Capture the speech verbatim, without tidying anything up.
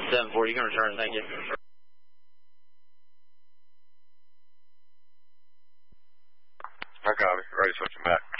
seven four, you can return, thank you. I copy. Ready, switching back.